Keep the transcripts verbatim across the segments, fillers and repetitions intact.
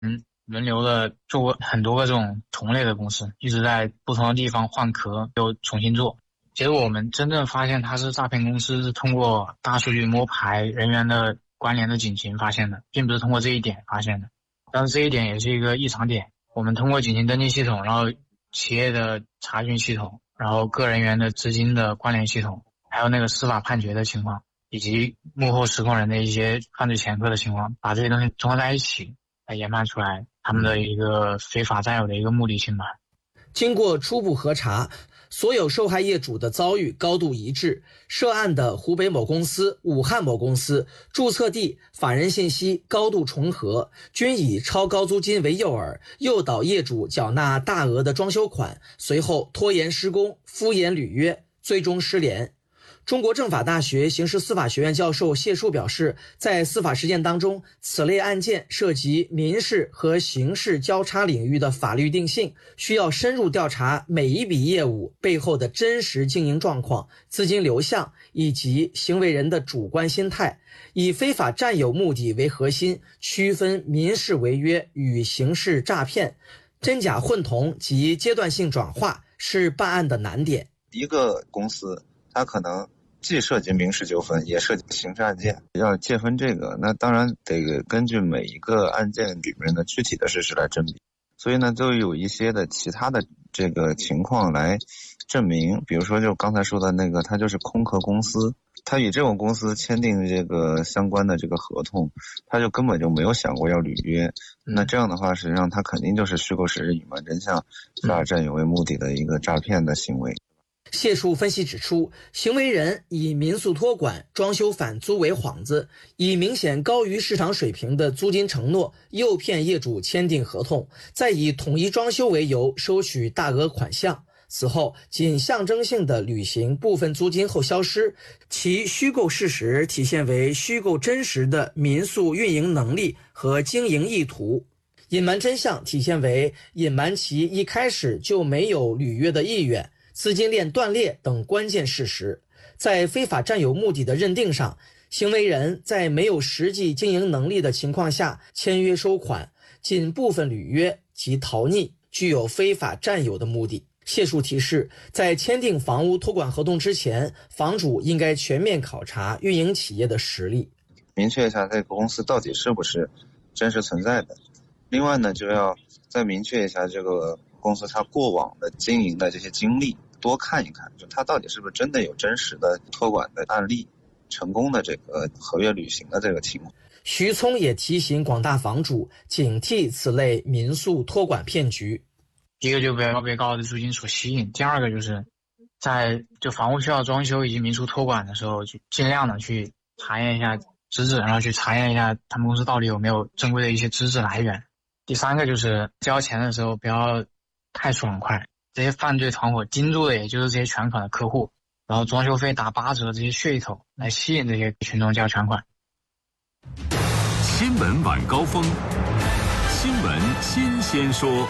嗯，轮流的做过很多个这种同类的公司，一直在不同的地方换壳又重新做。结果我们真正发现它是诈骗公司，是通过大数据摸排人员的关联的警情发现的，并不是通过这一点发现的。但是这一点也是一个异常点。我们通过警情登记系统，然后企业的查询系统，然后个人员的资金的关联系统，还有那个司法判决的情况，以及幕后实控人的一些犯罪前科的情况，把这些东西综合在一起，来研判出来他们的一个非法占有的一个目的性吧。 经过初步核查，所有受害业主的遭遇高度一致，涉案的湖北某公司、武汉某公司注册地、法人信息高度重合，均以超高租金为诱饵，诱导业主缴纳大额的装修款，随后拖延施工、敷衍履约，最终失联。中国政法大学刑事司法学院教授谢树表示，在司法实践当中，此类案件涉及民事和刑事交叉领域的法律定性，需要深入调查每一笔业务背后的真实经营状况、资金流向以及行为人的主观心态，以非法占有目的为核心，区分民事违约与刑事诈骗，真假混同及阶段性转化是办案的难点。 一个公司它可能既涉及民事纠纷，也涉及刑事案件，要界分这个，那当然得根据每一个案件里面的具体的事实来甄别。所以呢，就有一些的其他的这个情况来证明，比如说就刚才说的那个，它就是空壳公司，它与这种公司签订这个相关的这个合同，它就根本就没有想过要履约。那这样的话，实际上它肯定就是虚构事实、隐瞒真相、非法占有为目的的一个诈骗的行为。 谢树分析指出，行为人以民宿托管、装修返租为幌子，以明显高于市场水平的租金承诺诱骗业主签订合同，再以统一装修为由收取大额款项，此后仅象征性的履行部分租金后消失，其虚构事实体现为虚构真实的民宿运营能力和经营意图，隐瞒真相体现为隐瞒其一开始就没有履约的意愿、资金链断裂等关键事实。在非法占有目的的认定上，行为人在没有实际经营能力的情况下签约收款，仅部分履约及逃匿，具有非法占有的目的。谢树提示，在签订房屋托管合同之前，房主应该全面考察运营企业的实力， 明确一下这个公司到底是不是真实存在的。另外呢，就要再明确一下这个公司它过往的经营的这些经历，多看一看，就它到底是不是真的有真实的托管的案例，成功的这个合约履行的这个情况。 徐聪也提醒广大房主警惕此类民宿托管骗局。 第一个就不要被高额的租金所吸引，第二个就是在就房屋需要装修以及民宿托管的时候，就尽量的去查验一下资质，然后去查验一下他们公司到底有没有正规的一些资质来源。第三个就是交钱的时候不要太爽快，这些犯罪团伙盯住的也就是这些全款的客户，然后装修费打八折这些噱头来吸引这些群众交全款。 新闻晚高峰，新闻新鲜说。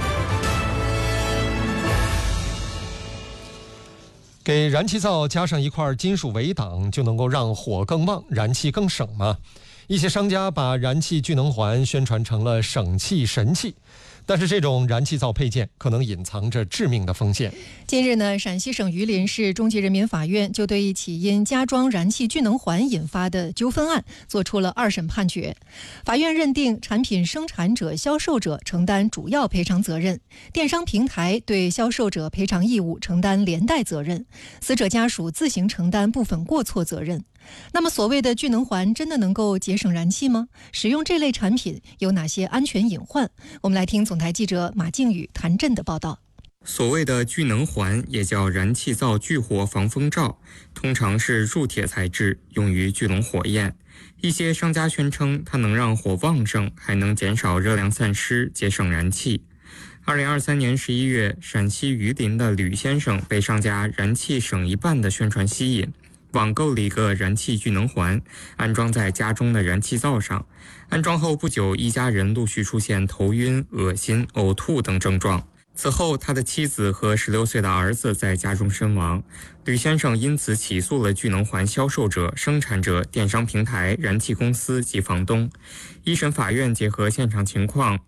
给燃气灶加上一块金属围挡，就能够让火更旺，燃气更省吗？一些商家把燃气聚能环宣传成了省气神器，但是这种燃气灶配件可能隐藏着致命的风险。 近日呢，陕西省榆林市中级人民法院就对一起因加装燃气聚能环引发的纠纷案作出了二审判决。法院认定产品生产者、销售者承担主要赔偿责任，电商平台对销售者赔偿义务承担连带责任，死者家属自行承担部分过错责任。那么所谓的聚能环真的能够节省燃气吗？使用这类产品有哪些安全隐患？我们来听总台记者马靖宇、谭震的报道。 所谓的聚能环也叫燃气灶聚火防风罩，通常是铸铁材质，用于聚拢火焰。一些商家宣称它能让火旺盛，还能减少热量散失，节省燃气。二零二三年十一月，陕西榆林的吕先生被商家燃气省一半的宣传吸引，网购了一个燃气聚能环，安装在家中的燃气灶上。安装后不久，一家人陆续出现头晕、恶心、呕吐等症状。 此后，他的妻子和十六岁的儿子在家中身亡。吕先生因此起诉了聚能环销售者、生产者、电商平台、燃气公司及房东。一审法院结合现场情况，